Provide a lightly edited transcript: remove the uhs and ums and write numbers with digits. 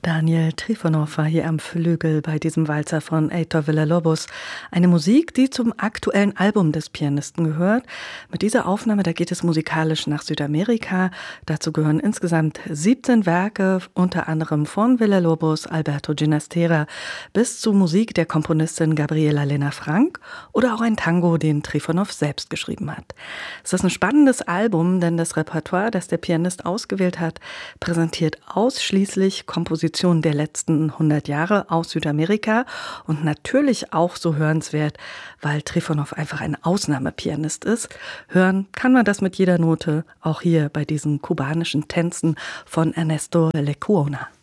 Daniel Trifonov war hier am Flügel bei diesem Walzer von Heitor Villa-Lobos. Eine Musik, die zum aktuellen Album des Pianisten gehört. Mit dieser Aufnahme, da geht es musikalisch nach Südamerika. Dazu gehören insgesamt 17 Werke, unter anderem von Villa-Lobos, Alberto Ginastera, bis zu Musik der Komponistin Gabriela Lena Frank oder auch ein Tango, den Trifonov selbst geschrieben hat. Es ist ein spannendes Album, denn das Repertoire, das der Pianist ausgewählt hat, präsentiert ausschließlich Kompositionen der letzten 100 Jahre aus Südamerika und natürlich auch so hörenswert, weil Trifonov einfach ein Ausnahmepianist ist. Hören kann man das mit jeder Note, auch hier bei diesen kubanischen Tänzen von Ernesto Lecuona.